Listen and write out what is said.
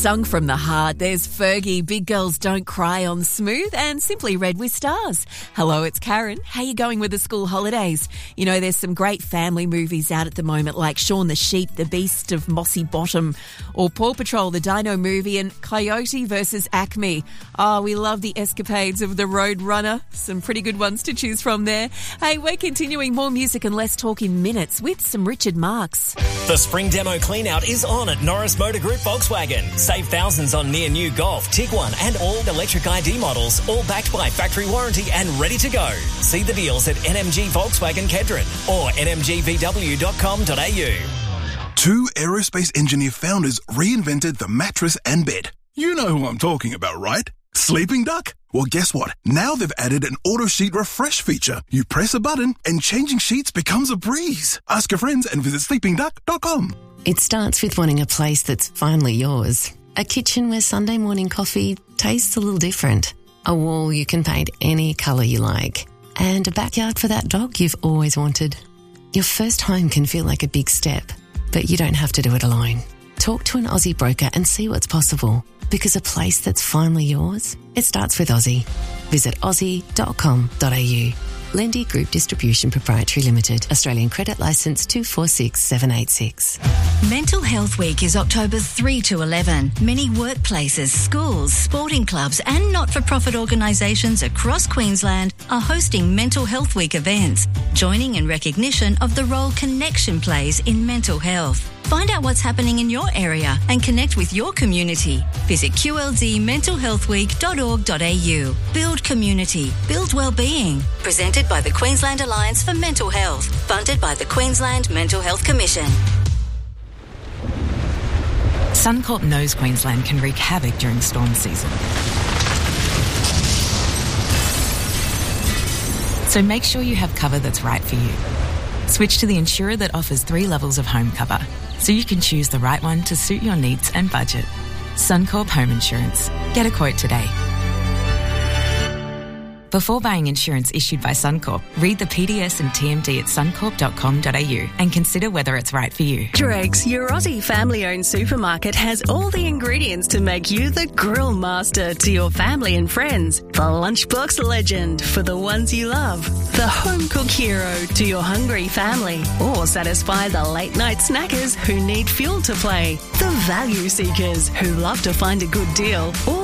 Sung from the heart, there's Fergie, Big Girls Don't Cry on Smooth, and Simply Red with Stars. Hello, it's Karen. How you going with the school holidays? You know, there's some great family movies out at the moment like Shaun the Sheep, The Beast of Mossy Bottom, or Paw Patrol, the Dino movie, and Coyote versus Acme. Oh, we love the escapades of the Road Runner. Some pretty good ones to choose from there. Hey, we're continuing more music and less talk in minutes with some Richard Marks. The spring demo clean-out is on at Norris Motor Group Volkswagen. Save thousands on near-new Golf, Tiguan and all electric ID models, all backed by factory warranty and ready to go. See the deals at NMG Volkswagen Kedron or nmgvw.com.au. Two aerospace engineer founders reinvented the mattress and bed. You know who I'm talking about, right? Sleeping Duck? Well, guess what? Now they've added an auto sheet refresh feature. You press a button and changing sheets becomes a breeze. Ask your friends and visit sleepingduck.com. It starts with wanting a place that's finally yours. A kitchen where Sunday morning coffee tastes a little different. A wall you can paint any colour you like. And a backyard for that dog you've always wanted. Your first home can feel like a big step, but you don't have to do it alone. Talk to an Aussie broker and see what's possible. Because a place that's finally yours, it starts with Aussie. Visit aussie.com.au. Lendy Group Distribution Proprietary Limited. Australian Credit Licence 246786. Mental Health Week is October 3 to 11. Many workplaces, schools, sporting clubs and not-for-profit organisations across Queensland are hosting Mental Health Week events, joining in recognition of the role connection plays in mental health. Find out what's happening in your area and connect with your community. Visit qldmentalhealthweek.org.au. Build community. Build wellbeing. Presented by the Queensland Alliance for Mental Health. Funded by the Queensland Mental Health Commission. Suncorp knows Queensland can wreak havoc during storm season. So make sure you have cover that's right for you. Switch to the insurer that offers 3 levels of home cover, so you can choose the right one to suit your needs and budget. Suncorp Home Insurance. Get a quote today. Before buying insurance issued by Suncorp, read the PDS and TMD at suncorp.com.au and consider whether it's right for you. Dregs, your Aussie family-owned supermarket, has all the ingredients to make you the grill master to your family and friends. The lunchbox legend for the ones you love. The home-cook hero to your hungry family. Or satisfy the late-night snackers who need fuel to play. The value seekers who love to find a good deal. Or